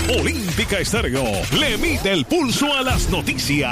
Olímpica Estéreo le mide el pulso a las noticias.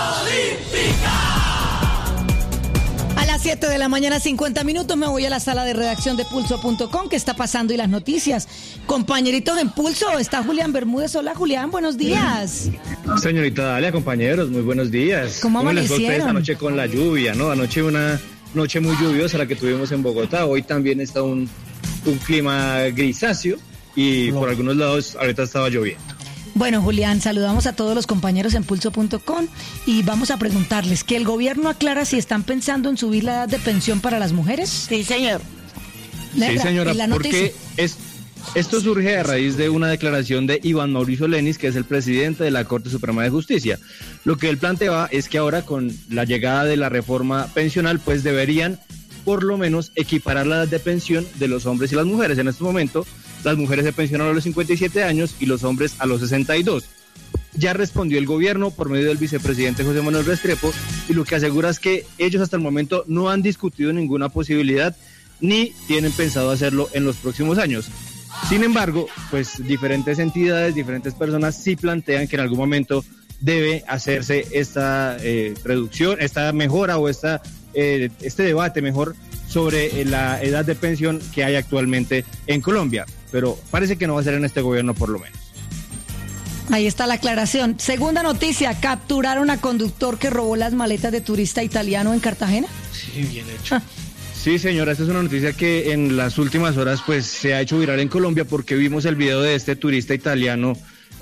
A las 7 de la mañana, 50 minutos, me voy a la sala de redacción de Pulso.com. ¿Qué está pasando? Y las noticias. Compañeritos en Pulso, está Julián Bermúdez. Hola, Julián, buenos días. Señorita Dalia, compañeros, muy buenos días. ¿Cómo les fue a ustedes amanecieron? anoche con la lluvia, no? Anoche una noche muy lluviosa la que tuvimos en Bogotá. Hoy también está un clima grisáceo y por algunos lados ahorita estaba lloviendo. Bueno, Julián, saludamos a todos los compañeros en Pulso.com y vamos a preguntarles que el gobierno aclara si están pensando en subir la edad de pensión para las mujeres. Sí, señor. Sí, señora, porque esto surge a raíz de una declaración de Iván Mauricio Lenis, que es el presidente de la Corte Suprema de Justicia. Lo que él planteaba es que ahora con la llegada de la reforma pensional, pues deberían por lo menos equiparar la edad de pensión de los hombres y las mujeres. En este momento, las mujeres se pensionan a los 57 años y los hombres a los 62. Ya respondió el gobierno por medio del vicepresidente José Manuel Restrepo y lo que asegura es que ellos hasta el momento no han discutido ninguna posibilidad ni tienen pensado hacerlo en los próximos años. Sin embargo, pues diferentes entidades, diferentes personas sí plantean que en algún momento debe hacerse esta reducción, esta mejora o este debate mejor sobre la edad de pensión que hay actualmente en Colombia, pero parece que no va a ser en este gobierno por lo menos. Ahí está la aclaración. Segunda noticia, capturaron a conductor que robó las maletas de turista italiano en Cartagena. Sí, bien hecho. Sí, señora, esta es una noticia que en las últimas horas pues se ha hecho viral en Colombia porque vimos el video de este turista italiano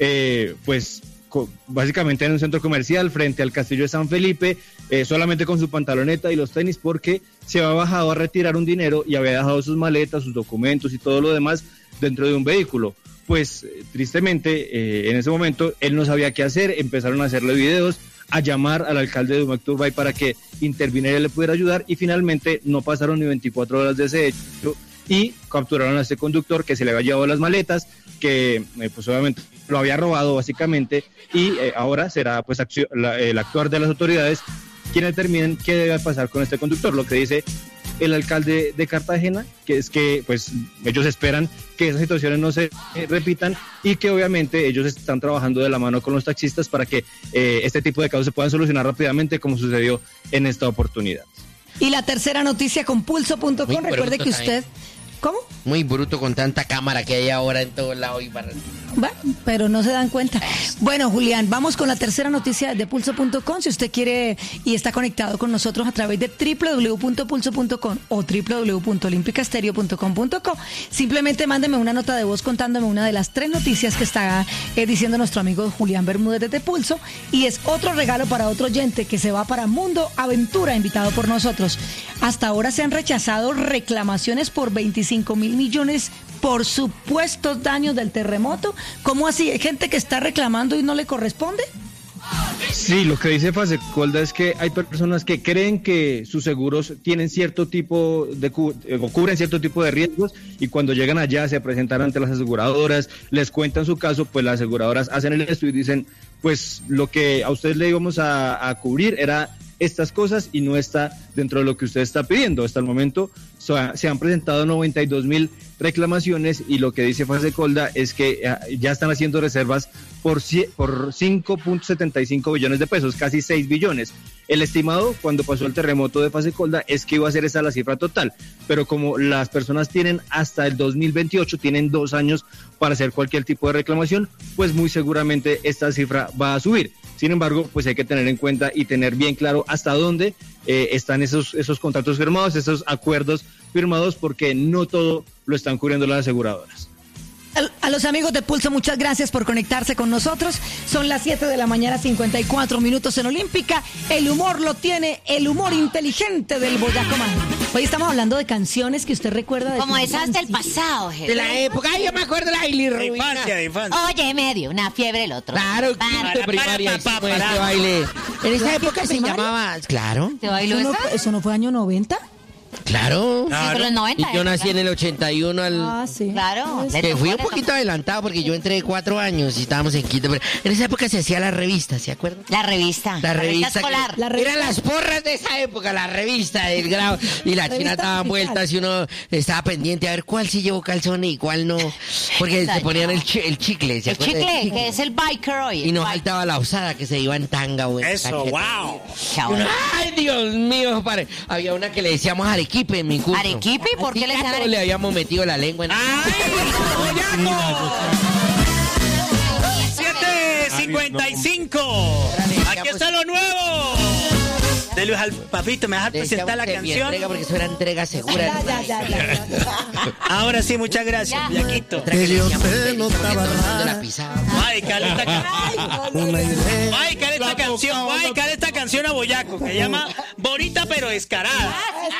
básicamente en un centro comercial frente al castillo de San Felipe, solamente con su pantaloneta y los tenis porque se había bajado a retirar un dinero y había dejado sus maletas, sus documentos y todo lo demás dentro de un vehículo. Pues tristemente en ese momento él no sabía qué hacer, empezaron a hacerle videos, a llamar al alcalde de Umecturbay para que interviniera y le pudiera ayudar y finalmente no pasaron ni 24 horas de ese hecho y capturaron a este conductor que se le había llevado las maletas, que pues obviamente lo había robado básicamente y ahora será pues el actuar de las autoridades quienes determinen qué debe pasar con este conductor. Lo que dice el alcalde de Cartagena, que es que pues ellos esperan que esas situaciones no se repitan y que obviamente ellos están trabajando de la mano con los taxistas para que este tipo de casos se puedan solucionar rápidamente como sucedió en esta oportunidad. Y la tercera noticia con Pulso.com, recuerde que usted... ¿Cómo? Muy bruto con tanta cámara que hay ahora en todo lado. Bueno, pero no se dan cuenta. Bueno, Julián, vamos con la tercera noticia de Pulso.com. Si usted quiere y está conectado con nosotros a través de www.pulso.com o www.olimpicastereo.com.co, simplemente mándeme una nota de voz contándome una de las 3 noticias que está diciendo nuestro amigo Julián Bermúdez desde Pulso. Y es otro regalo para otro oyente que se va para Mundo Aventura, invitado por nosotros. Hasta ahora se han rechazado reclamaciones por 25.000 millones por supuestos daños del terremoto. ¿Cómo así? ¿Hay gente que está reclamando y no le corresponde? Sí, lo que dice Fasecolda es que hay personas que creen que sus seguros tienen cierto tipo de cubren cierto tipo de riesgos y cuando llegan allá se presentan ante las aseguradoras, les cuentan su caso, pues las aseguradoras hacen el estudio y dicen, pues lo que a ustedes le íbamos a cubrir era estas cosas y no está dentro de lo que usted está pidiendo. Hasta el momento se han presentado 92.000 reclamaciones y lo que dice Fasecolda es que ya están haciendo reservas por 5.75 billones de pesos, casi 6 billones. El estimado cuando pasó el terremoto de Fasecolda es que iba a ser esa la cifra total, pero como las personas tienen hasta el 2028, tienen 2 años para hacer cualquier tipo de reclamación, pues muy seguramente esta cifra va a subir. Sin embargo, pues hay que tener en cuenta y tener bien claro hasta dónde están esos contratos firmados, esos acuerdos firmados, porque no todo lo están cubriendo las aseguradoras. A los amigos de Pulso, muchas gracias por conectarse con nosotros. Son las 7 de la mañana, 54 minutos en Olímpica. El humor lo tiene, el humor inteligente del Boyaco Man. Hoy estamos hablando de canciones que usted recuerda de como esas del pasado, de la época. Ay, yo me acuerdo de la bilirrubina. de infancia. Oye, me dio una fiebre el otro. Claro, quinto de primaria hicimos este baile. En esa época se llamaba, claro. ¿Te bailó esa? ¿Eso no fue año 90? Claro. Sí, pero en 90. Y yo nací en el 81 sí. Claro. Que fui un poquito adelantado porque yo entré 4 años y estábamos en quinto. Pero en esa época se hacía la revista, ¿se acuerdan? La revista. La revista escolar. Eran las porras de esa época, la revista del grado. Y las chinas daban vueltas y uno estaba pendiente a ver cuál sí llevó calzones y cuál no. Porque se ponían el chicle, ¿se acuerdan? El chicle, que es el biker hoy. Y nos faltaba la osada que se iba en tanga, güey. Eso, wow. Ay, Dios mío, padre. Había una que le decíamos arequipe en mi curso. ¿Arequipe? ¿Por qué le decían arequipe? Le habíamos metido la lengua en... ¡Ay, Boyaco! 7:55. Aquí está lo nuevo. De Luis Papito, ¿me dejas presentar la canción? Entrega porque eso era entrega segura. Ya. Ahora sí, muchas gracias, Boyaquito. Ay, cale esta canción a Boyaco, que se llama Bonita pero Descarada.